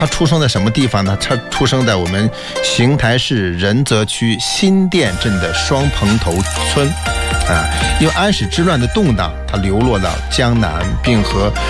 他出生在什么地方呢？他出生在我们邢台市仁泽区新店镇的双蓬头村因为安史之乱的动荡，他流落到江南，并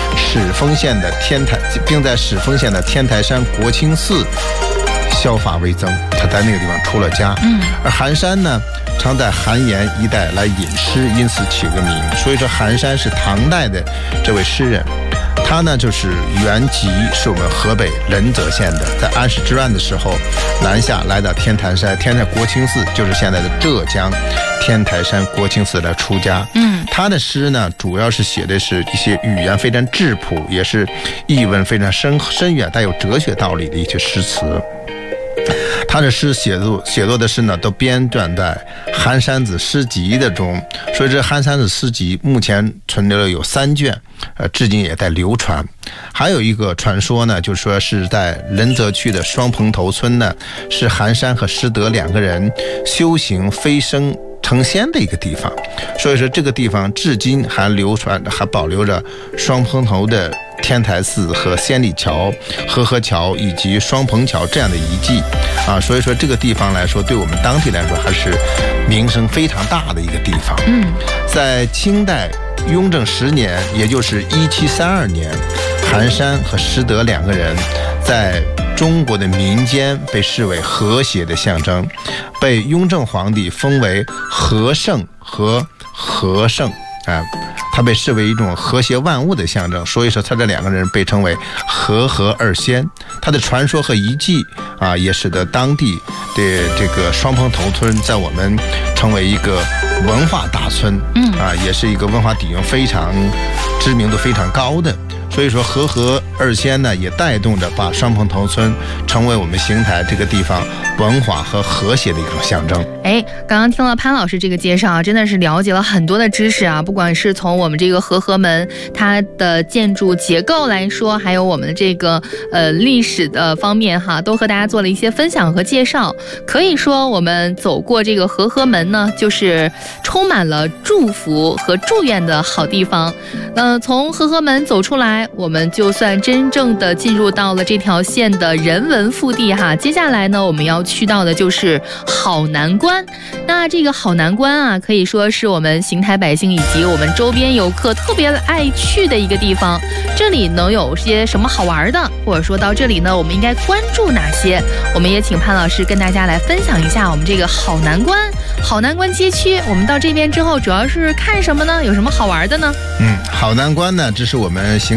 在始丰县的天台山国清寺削发为僧，他在那个地方出了家。而寒山呢，常在寒岩一带来吟诗，因此起个名。所以说寒山是唐代的这位诗人，他呢就是原籍是我们河北仁泽县的，在安史之乱的时候南下来到天台山国清寺，就是现在的浙江天台山国清寺来出家。他的诗呢主要是写的是一些语言非常质朴，也是意文非常深远，带有哲学道理的一些诗词。他的诗写作的诗呢，都编撰在《寒山子诗集》的中，所以这《寒山子诗集》目前存留了有3卷，至今也在流传。还有一个传说呢，就说是在仁泽区的双蓬头村呢，是寒山和师德2个人修行飞升成仙的一个地方，所以说这个地方至今还流传，还保留着双蓬头的天台寺和仙里桥、和合桥以及双蓬桥这样的遗迹所以说这个地方来说，对我们当地来说还是名声非常大的一个地方。在清代雍正10年，也就是1732年，寒山和师德2个人在中国的民间被视为和谐的象征，被雍正皇帝封为和圣和和圣他被视为一种和谐万物的象征，所以说他这2个人被称为和合二仙。他的传说和遗迹也使得当地的这个双蓬头村在我们成为一个文化大村也是一个文化底蕴非常知名度非常高的。所以说和合二仙呢，也带动着把双蓬头村成为我们邢台这个地方文化和和谐的一种象征。 刚刚听了潘老师这个介绍真的是了解了很多的知识不管是从我们这个和合门它的建筑结构来说，还有我们的这个历史的方面都和大家做了一些分享和介绍。可以说我们走过这个和合门呢，就是充满了祝福和祝愿的好地方。从和合门走出来，我们就算真正的进入到了这条线的人文腹地接下来呢，我们要去到的就是好南关。那这个好南关可以说是我们邢台百姓以及我们周边游客特别爱去的一个地方。这里能有些什么好玩的，或者说到这里呢，我们应该关注哪些？我们也请潘老师跟大家来分享一下我们这个好南关。好南关街区，我们到这边之后主要是看什么呢？有什么好玩的呢？ 好南关呢，这是我们邢